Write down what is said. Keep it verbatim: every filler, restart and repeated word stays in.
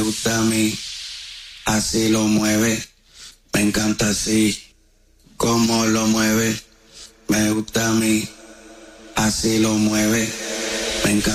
gusta a mí, así lo mueve, me encanta así, como lo mueve, me gusta a mí, así lo mueve, me encanta.